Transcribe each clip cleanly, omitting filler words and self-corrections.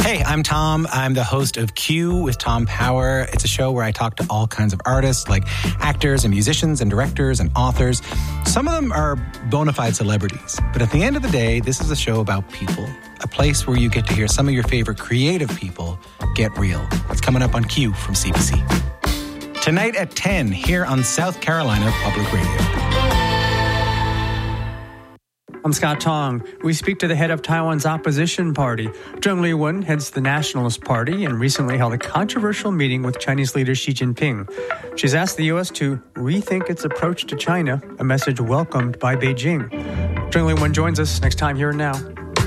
Hey, I'm Tom. I'm the host of Q with Tom Power. It's a show where I talk to all kinds of artists like actors and musicians and directors and authors. Some of them are bona fide celebrities. But at the end of the day, this is a show about people, a place where you get to hear some of your favorite creative people get real. It's coming up on Q from CBC. Tonight at 10 here on South Carolina Public Radio. I'm Scott Tong. We speak to the head of Taiwan's opposition party. Zheng Liwen heads the Nationalist Party and recently held a controversial meeting with Chinese leader Xi Jinping. She's asked the U.S. to rethink its approach to China, a message welcomed by Beijing. Zheng Liwen joins us next time Here and Now.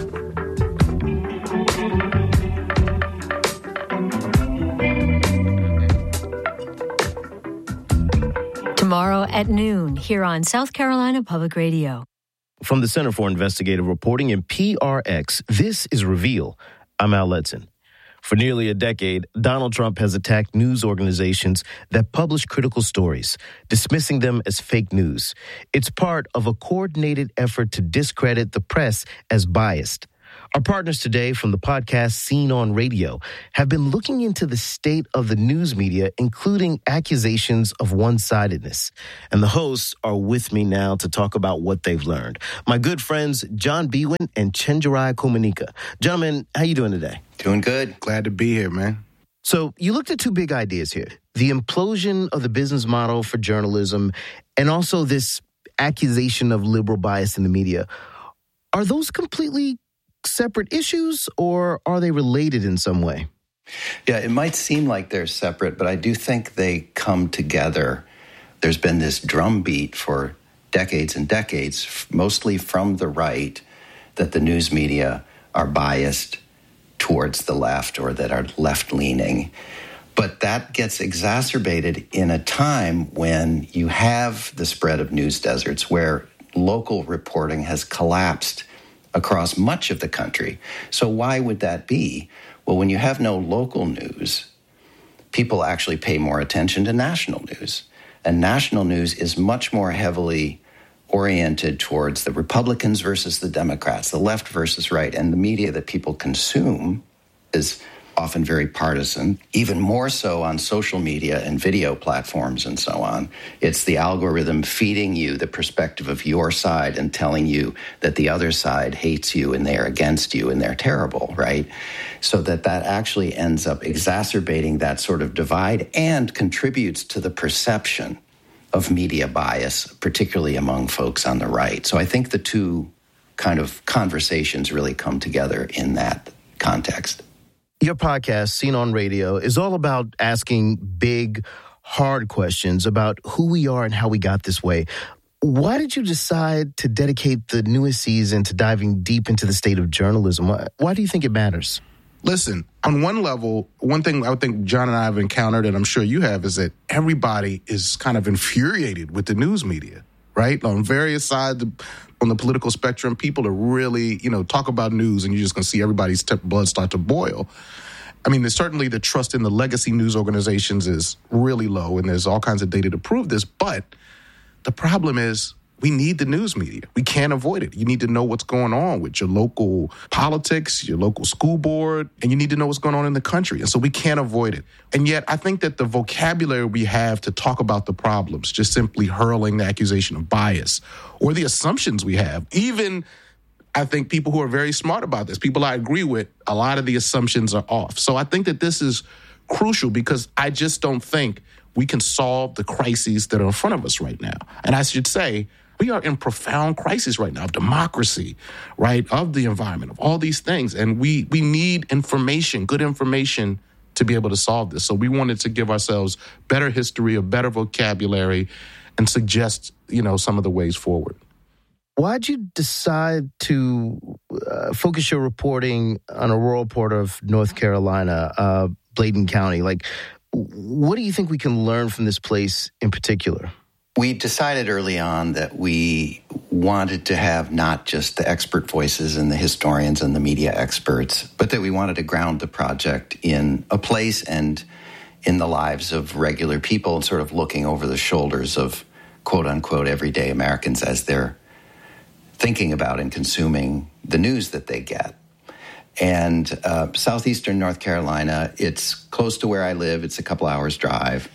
Tomorrow at noon here on South Carolina Public Radio. From the Center for Investigative Reporting and PRX, this is Reveal. I'm Al Letson. For nearly a decade, Donald Trump has attacked news organizations that publish critical stories, dismissing them as fake news. It's part of a coordinated effort to discredit the press as biased. Our partners today from the podcast Scene on Radio have been looking into the state of the news media, including accusations of one-sidedness. And the hosts are with me now to talk about what they've learned. My good friends, John Biewen and Chenjerai Kumanyika. Gentlemen, how you doing today? Doing good. Glad to be here, man. So you looked at two big ideas here. The implosion of the business model for journalism and also this accusation of liberal bias in the media. Are those completely separate issues, or are they related in some way? Yeah, it might seem like they're separate, but I do think they come together. There's been this drumbeat for decades and decades, mostly from the right, that the news media are biased towards the left or that are left-leaning. But that gets exacerbated in a time when you have the spread of news deserts where local reporting has collapsed across much of the country. So why would that be? Well, when you have no local news, people actually pay more attention to national news. And national news is much more heavily oriented towards the Republicans versus the Democrats, the left versus right. And the media that people consume is often very partisan, even more so on social media and video platforms and so on. It's the algorithm feeding you the perspective of your side and telling you that the other side hates you and they're against you and they're terrible, right? So that actually ends up exacerbating that sort of divide and contributes to the perception of media bias, particularly among folks on the right. So I think the two kind of conversations really come together in that context. Your podcast, Scene on Radio, is all about asking big, hard questions about who we are and how we got this way. Why did you decide to dedicate the newest season to diving deep into the state of journalism? Why do you think it matters? Listen, on one level, one thing I think John and I have encountered, and I'm sure you have, is that everybody is kind of infuriated with the news media, right? On various sides on the political spectrum, people are really, talk about news and you're just going to see everybody's blood start to boil. I mean, there's certainly the trust in the legacy news organizations is really low, and there's all kinds of data to prove this. But the problem is we need the news media. We can't avoid it. You need to know what's going on with your local politics, your local school board, and you need to know what's going on in the country. And so we can't avoid it. And yet I think that the vocabulary we have to talk about the problems, just simply hurling the accusation of bias or the assumptions we have, even I think people who are very smart about this, people I agree with, a lot of the assumptions are off. So I think that this is crucial because I just don't think we can solve the crises that are in front of us right now. And I should say, we are in profound crisis right now of democracy, right, of the environment, of all these things. And we need information, good information, to be able to solve this. So we wanted to give ourselves better history, a better vocabulary, and suggest, some of the ways forward. Why'd you decide to focus your reporting on a rural part of North Carolina, Bladen County? What do you think we can learn from this place in particular? We decided early on that we wanted to have not just the expert voices and the historians and the media experts, but that we wanted to ground the project in a place and in the lives of regular people and sort of looking over the shoulders of quote-unquote everyday Americans as they're thinking about and consuming the news that they get. And southeastern North Carolina, it's close to where I live. It's a couple hours drive.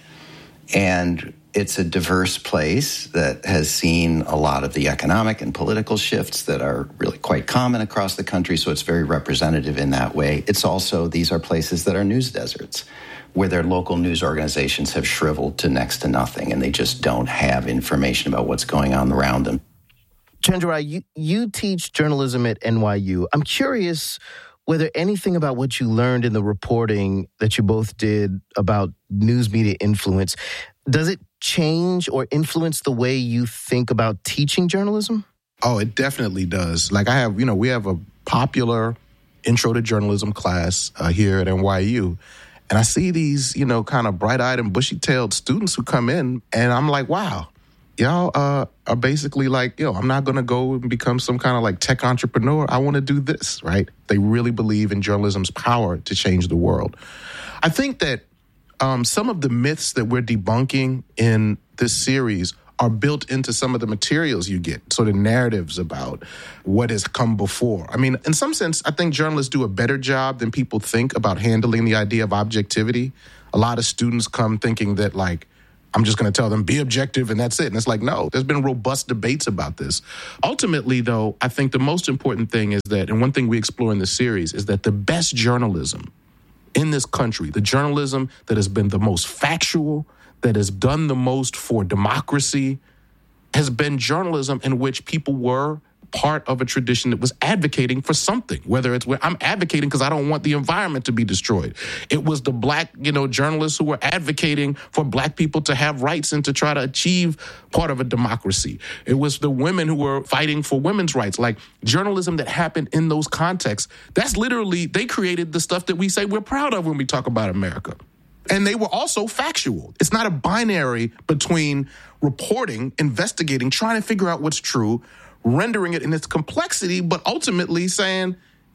And it's a diverse place that has seen a lot of the economic and political shifts that are really quite common across the country, so it's very representative in that way. It's also, these are places that are news deserts, where their local news organizations have shriveled to next to nothing, and they just don't have information about what's going on around them. Chenjerai, you teach journalism at NYU. I'm curious whether anything about what you learned in the reporting that you both did about news media influence, does it change or influence the way you think about teaching journalism? Oh, it definitely does. Like we have a popular intro to journalism class here at NYU. And I see these, kind of bright-eyed and bushy-tailed students who come in, and I'm like, wow, y'all are basically like, I'm not going to go and become some kind of like tech entrepreneur. I want to do this, right? They really believe in journalism's power to change the world. I think that some of the myths that we're debunking in this series are built into some of the materials you get, sort of narratives about what has come before. I mean, in some sense, I think journalists do a better job than people think about handling the idea of objectivity. A lot of students come thinking that, like, I'm just going to tell them, be objective, and that's it. And it's like, no, there's been robust debates about this. Ultimately, though, I think the most important thing is that, and one thing we explore in this series, is that the best journalism in this country, the journalism that has been the most factual, that has done the most for democracy, has been journalism in which people were part of a tradition that was advocating for something, whether it's where I'm advocating because I don't want the environment to be destroyed. It was the black, journalists who were advocating for black people to have rights and to try to achieve part of a democracy. It was the women who were fighting for women's rights. Like, journalism that happened in those contexts, that's literally, they created the stuff that we say we're proud of when we talk about America. And they were also factual. It's not a binary between reporting, investigating, trying to figure out what's true, rendering it in its complexity, but ultimately saying,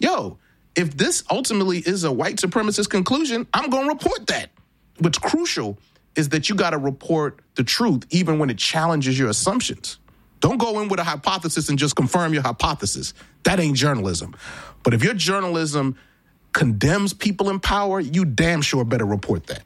if this ultimately is a white supremacist conclusion, I'm going to report that. What's crucial is that you got to report the truth even when it challenges your assumptions. Don't go in with a hypothesis and just confirm your hypothesis. That ain't journalism. But if your journalism condemns people in power, you damn sure better report that.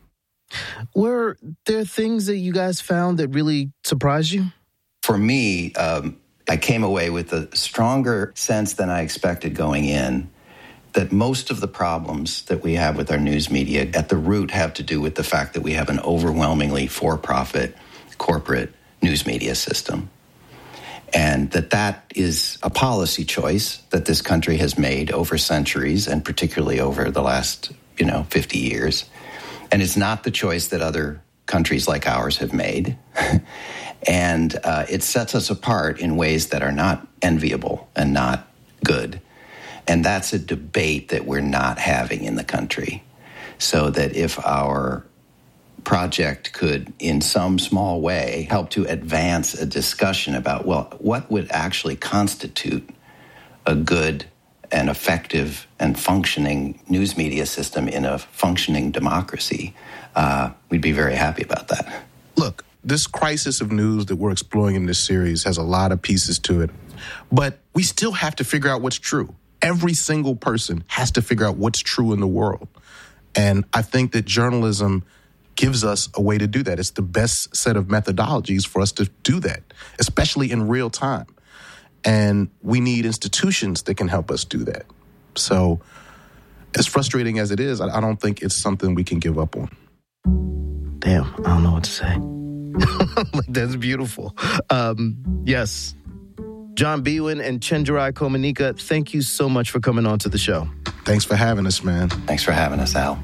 Were there things that you guys found that really surprised you? For me, I came away with a stronger sense than I expected going in that most of the problems that we have with our news media at the root have to do with the fact that we have an overwhelmingly for-profit corporate news media system. And that is a policy choice that this country has made over centuries, and particularly over the last, 50 years. And it's not the choice that other countries like ours have made. And it sets us apart in ways that are not enviable and not good. And that's a debate that we're not having in the country. So that if our project could, in some small way, help to advance a discussion about, what would actually constitute a good and effective and functioning news media system in a functioning democracy, we'd be very happy about that. Look, this crisis of news that we're exploring in this series has a lot of pieces to it, but we still have to figure out what's true. Every single person has to figure out what's true in the world. And I think that journalism gives us a way to do that. It's the best set of methodologies for us to do that, especially in real time. And we need institutions that can help us do that. So as frustrating as it is, I don't think it's something we can give up on. Damn, I don't know what to say. That's beautiful. Yes. John Biewen and Chenjerai Kumanyika, thank you so much for coming on to the show. Thanks for having us, man. Thanks for having us, Al.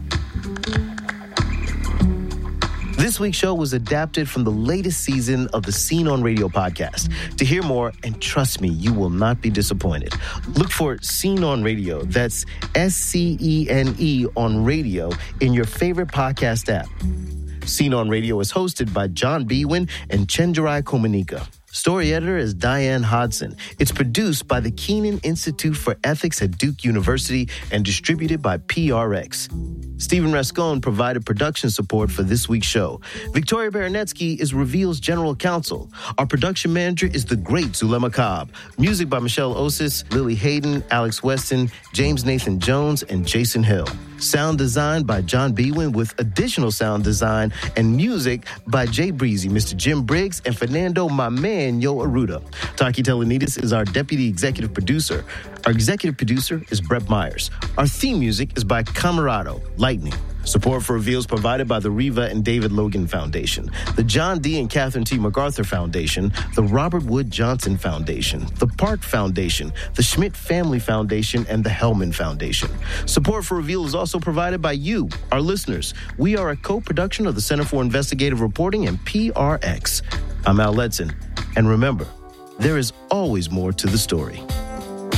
This week's show was adapted from the latest season of the Scene on Radio podcast. To hear more, and trust me, you will not be disappointed, look for Scene on Radio. That's SCENE on Radio in your favorite podcast app. Scene on Radio is hosted by John Biewen and Chenjerai Kumanyika. Story editor is Diane Hodson. It's produced by the Kenan Institute for Ethics at Duke University and distributed by PRX. Stephen Rascone provided production support for this week's show. Victoria Baranetsky is Reveal's general counsel. Our production manager is the great Zulema Cobb. Music by Michelle Osis, Lily Hayden, Alex Weston, James Nathan Jones, and Jason Hill. Sound design by John Bewin with additional sound design and music by Jay Breezy, Mr. Jim Briggs, and Fernando "My Man" Yo Arruda. Taki Telenides is our deputy executive producer. Our executive producer is Brett Myers. Our theme music is by Camarado, Lightning. Support for Reveal is provided by the Reva and David Logan Foundation, the John D. and Catherine T. MacArthur Foundation, the Robert Wood Johnson Foundation, the Park Foundation, the Schmidt Family Foundation, and the Hellman Foundation. Support for Reveal is also provided by you, our listeners. We are a co-production of the Center for Investigative Reporting and PRX. I'm Al Letson. And remember, there is always more to the story.